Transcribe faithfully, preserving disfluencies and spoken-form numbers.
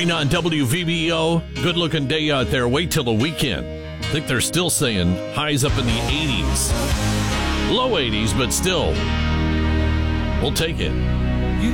On W V B O, good looking day out there. Wait till the weekend. I think they're still saying highs up in the eighties. Low eighties, but still, we'll take it.